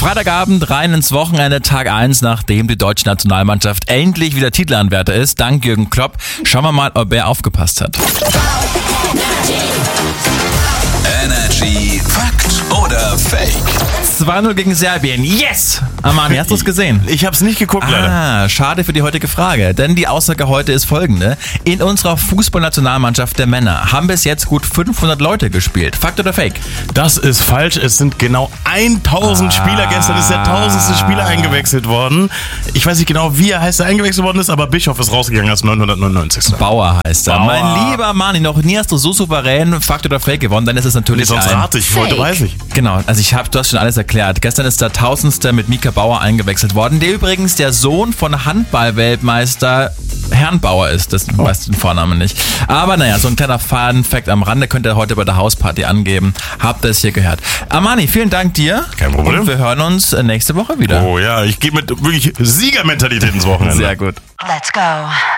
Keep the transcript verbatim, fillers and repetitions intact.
Freitagabend rein ins Wochenende, Tag eins, nachdem die deutsche Nationalmannschaft endlich wieder Titelanwärter ist, dank Jürgen Klopp. Schauen wir mal, ob er aufgepasst hat. Energy Fakt oder Fake? zwei null gegen Serbien. Yes! Armani, hast du es gesehen? Ich hab's nicht geguckt, leider. Ah, schade für die heutige Frage. Denn die Aussage heute ist folgende. In unserer Fußballnationalmannschaft der Männer haben bis jetzt gut fünfhundert Leute gespielt. Fakt oder Fake? Das ist falsch. Es sind genau tausend Ah. Spieler. Gestern ist der tausendste Spieler eingewechselt worden. Ich weiß nicht genau, wie er heißt, der eingewechselt worden ist, aber Bischof ist rausgegangen als neunhundertneunundneunzig. Bauer heißt er. Bauer. Mein lieber Mani, noch nie hast du so souverän Fakt oder Fake gewonnen, dann ist es natürlich Sonst ein rate ich, heute weiß ich. Genau, also ich hab, du hast schon alles erklärt. Gestern ist der Tausendste mit Mika Bauer eingewechselt worden, der übrigens der Sohn von Handball-Weltmeister Herrn Bauer ist. Das Oh. weiß den Vornamen nicht. Aber naja, so ein kleiner Fun-Fact am Rande könnt ihr heute bei der Hausparty angeben. Habt ihr es hier gehört. Armani, vielen Dank dir. Kein Problem. Und wir hören uns nächste Woche wieder. Oh ja, ich gehe mit wirklich Siegermentalität ins Wochenende. Sehr gut. Let's go.